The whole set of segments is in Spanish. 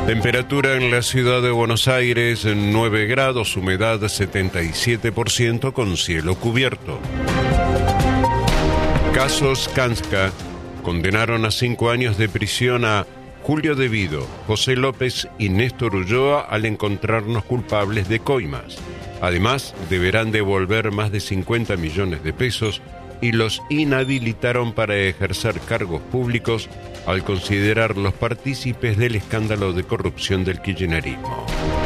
Temperatura en la ciudad de Buenos Aires, 9 grados, humedad 77% con cielo cubierto. Caso Skanska. Condenaron a 5 años de prisión a Julio De Vido, José López y Néstor Ulloa al encontrarnos culpables de coimas. Además, deberán devolver más de 50 millones de pesos y los inhabilitaron para ejercer cargos públicos al considerarlos partícipes del escándalo de corrupción del kirchnerismo.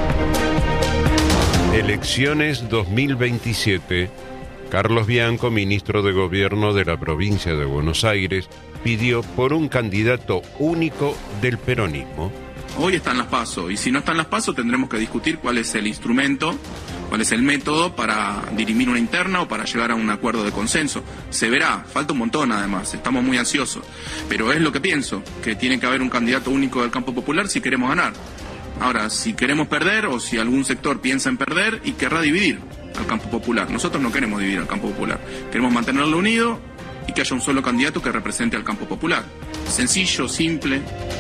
Elecciones 2027. Carlos Bianco, ministro de Gobierno de la provincia de Buenos Aires, pidió por un candidato único del peronismo. Hoy están las PASO, y si no están las PASO tendremos que discutir cuál es el instrumento, cuál es el método para dirimir una interna o para llegar a un acuerdo de consenso. Se verá, falta un montón además, estamos muy ansiosos, pero es lo que pienso, que tiene que haber un candidato único del campo popular si queremos ganar. Ahora, si queremos perder o si algún sector piensa en perder y querrá dividir al campo popular. Nosotros no queremos dividir al campo popular, queremos mantenerlo unido y que haya un solo candidato que represente al campo popular. Sencillo, simple.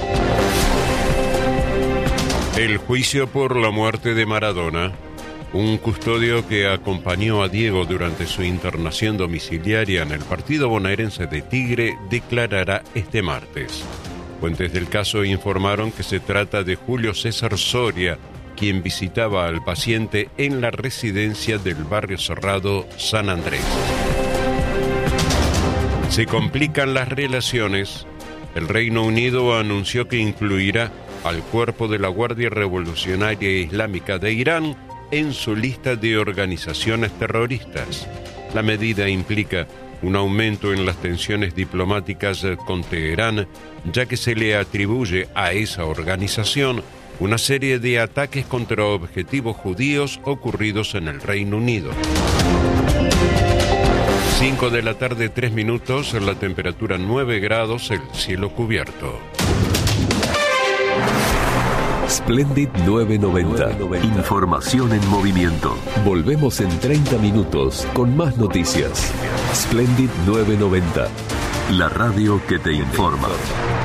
El juicio por la muerte de Maradona. Un custodio que acompañó a Diego durante su internación domiciliaria en el partido bonaerense de Tigre declarará este martes. Fuentes del caso informaron que se trata de Julio César Soria, quien visitaba al paciente en la residencia del barrio cerrado San Andrés. Se complican las relaciones. El Reino Unido anunció que incluirá al cuerpo de la Guardia Revolucionaria Islámica de Irán en su lista de organizaciones terroristas. La medida implica un aumento en las tensiones diplomáticas con Teherán, ya que se le atribuye a esa organización una serie de ataques contra objetivos judíos ocurridos en el Reino Unido. 5 de la tarde, 3 minutos, la temperatura 9 grados, el cielo cubierto. Splendid 990. Información en movimiento. Volvemos en 30 minutos con más noticias. Splendid 990. La radio que te informa.